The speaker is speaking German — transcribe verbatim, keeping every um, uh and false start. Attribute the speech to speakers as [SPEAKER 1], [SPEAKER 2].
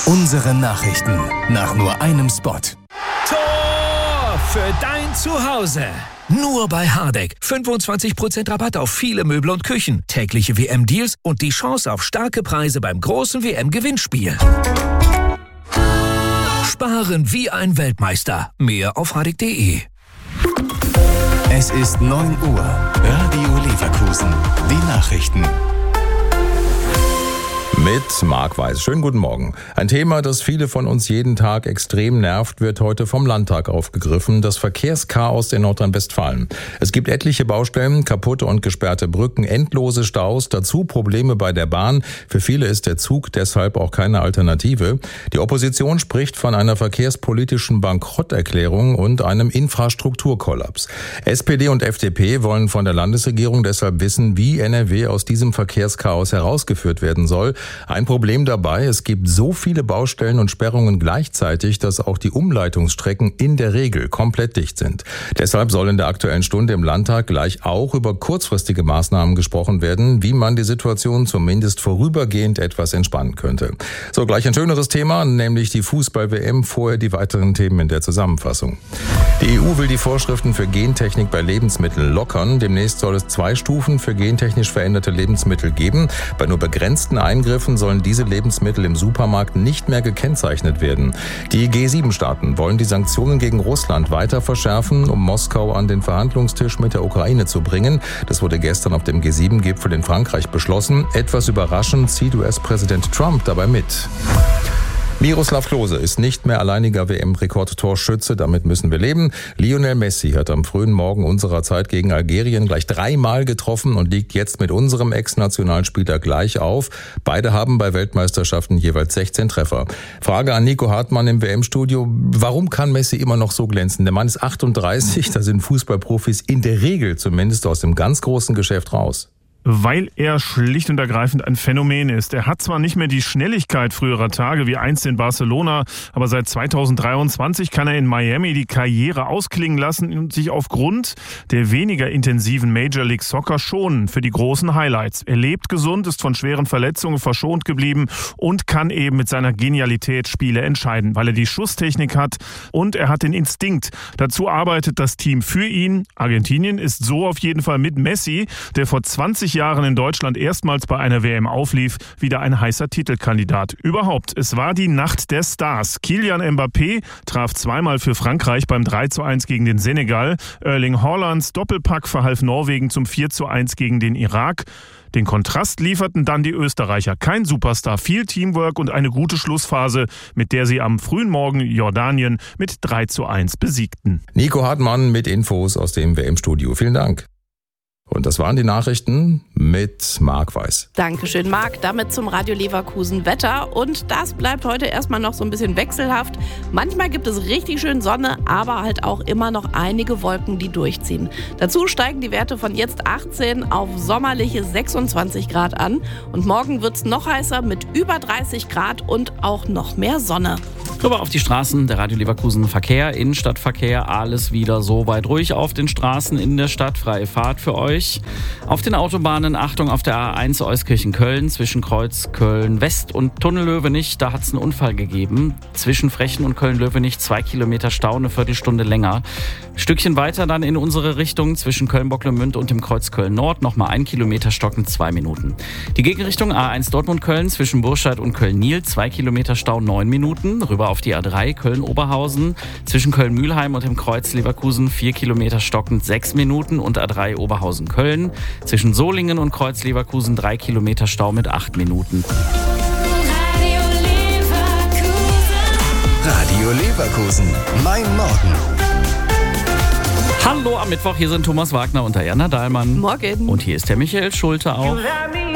[SPEAKER 1] Unsere Nachrichten nach nur einem Spot.
[SPEAKER 2] Tor für dein Zuhause. Nur bei Hardegg. fünfundzwanzig Prozent Rabatt auf viele Möbel und Küchen, tägliche W M-Deals und die Chance auf starke Preise beim großen W M-Gewinnspiel. Sparen wie ein Weltmeister. Mehr auf hardegg punkt de.
[SPEAKER 1] Es ist neun Uhr. Radio Leverkusen. Die Nachrichten.
[SPEAKER 3] Mit Marc Weiß. Schönen guten Morgen. Ein Thema, das viele von uns jeden Tag extrem nervt, wird heute vom Landtag aufgegriffen. Das Verkehrschaos in Nordrhein-Westfalen. Es gibt etliche Baustellen, kaputte und gesperrte Brücken, endlose Staus, dazu Probleme bei der Bahn. Für viele ist der Zug deshalb auch keine Alternative. Die Opposition spricht von einer verkehrspolitischen Bankrotterklärung und einem Infrastrukturkollaps. S P D und F D P wollen von der Landesregierung deshalb wissen, wie N R W aus diesem Verkehrschaos herausgeführt werden soll. Ein Problem dabei, es gibt so viele Baustellen und Sperrungen gleichzeitig, dass auch die Umleitungsstrecken in der Regel komplett dicht sind. Deshalb soll in der Aktuellen Stunde im Landtag gleich auch über kurzfristige Maßnahmen gesprochen werden, wie man die Situation zumindest vorübergehend etwas entspannen könnte. So, gleich ein schöneres Thema, nämlich die Fußball-W M. Vorher die weiteren Themen in der Zusammenfassung. Die E U will die Vorschriften für Gentechnik bei Lebensmitteln lockern. Demnächst soll es zwei Stufen für gentechnisch veränderte Lebensmittel geben. Bei nur begrenzten Eingriffen sollen diese Lebensmittel im Supermarkt nicht mehr gekennzeichnet werden. Die G sieben Staaten wollen die Sanktionen gegen Russland weiter verschärfen, um Moskau an den Verhandlungstisch mit der Ukraine zu bringen. Das wurde gestern auf dem G sieben Gipfel in Frankreich beschlossen. Etwas überraschend zieht U S-Präsident Trump dabei mit. Miroslav Klose ist nicht mehr alleiniger W M-Rekordtorschütze, damit müssen wir leben. Lionel Messi hat am frühen Morgen unserer Zeit gegen Algerien gleich dreimal getroffen und liegt jetzt mit unserem Ex-Nationalspieler gleich auf. Beide haben bei Weltmeisterschaften jeweils sechzehn Treffer. Frage an Nico Hartmann im W M-Studio: Warum kann Messi immer noch so glänzen? Der Mann ist achtunddreißig, da sind Fußballprofis in der Regel zumindest aus dem ganz großen Geschäft raus.
[SPEAKER 4] Weil er schlicht und ergreifend ein Phänomen ist. Er hat zwar nicht mehr die Schnelligkeit früherer Tage wie einst in Barcelona, aber seit zweitausenddreiundzwanzig kann er in Miami die Karriere ausklingen lassen und sich aufgrund der weniger intensiven Major League Soccer schonen für die großen Highlights. Er lebt gesund, ist von schweren Verletzungen verschont geblieben und kann eben mit seiner Genialität Spiele entscheiden, weil er die Schusstechnik hat und er hat den Instinkt. Dazu arbeitet das Team für ihn. Argentinien ist so auf jeden Fall mit Messi, der vor zwanzig Jahren in Deutschland erstmals bei einer W M auflief, wieder ein heißer Titelkandidat. Überhaupt, es war die Nacht der Stars. Kylian Mbappé traf zweimal für Frankreich beim drei zu eins gegen den Senegal. Erling Haalands Doppelpack verhalf Norwegen zum vier zu eins gegen den Irak. Den Kontrast lieferten dann die Österreicher. Kein Superstar, viel Teamwork und eine gute Schlussphase, mit der sie am frühen Morgen Jordanien mit drei zu eins besiegten.
[SPEAKER 3] Nico Hartmann mit Infos aus dem W M-Studio. Vielen Dank. Und das waren die Nachrichten mit Marc Weiß.
[SPEAKER 5] Dankeschön, Marc. Damit zum Radio Leverkusen Wetter. Und das bleibt heute erstmal noch so ein bisschen wechselhaft. Manchmal gibt es richtig schön Sonne, aber halt auch immer noch einige Wolken, die durchziehen. Dazu steigen die Werte von jetzt achtzehn auf sommerliche sechsundzwanzig Grad an. Und morgen wird es noch heißer mit über dreißig Grad und auch noch mehr Sonne.
[SPEAKER 6] Rüber auf die Straßen, der Radio Leverkusen Verkehr, Innenstadtverkehr, alles wieder so weit ruhig auf den Straßen in der Stadt. Freie Fahrt für euch. Auf den Autobahnen Achtung auf der A eins Euskirchen-Köln zwischen Kreuz Köln-West und Tunnel-Löwenich. Da hat es einen Unfall gegeben. Zwischen Frechen und Köln-Löwenich zwei Kilometer Stau, eine Viertelstunde länger. Stückchen weiter dann in unsere Richtung zwischen Köln-Bocklemünd und dem Kreuz Köln-Nord. Nochmal ein Kilometer stocken, zwei Minuten. Die Gegenrichtung A eins Dortmund-Köln zwischen Burscheid und Köln-Nil. Zwei Kilometer Stau, neun Minuten. Rüber auf die A drei Köln-Oberhausen zwischen Köln-Mühlheim und dem Kreuz Leverkusen. Vier Kilometer stockend, sechs Minuten. Und A drei Oberhausen-Köln zwischen Solingen und Kreuz Leverkusen. Drei Kilometer Stau mit acht Minuten.
[SPEAKER 1] Radio Leverkusen. Radio Leverkusen. Mein Morgen.
[SPEAKER 6] Hallo am Mittwoch, hier sind Thomas Wagner und Diana Dahlmann.
[SPEAKER 5] Morgen.
[SPEAKER 6] Und hier ist der Michael Schulte auch.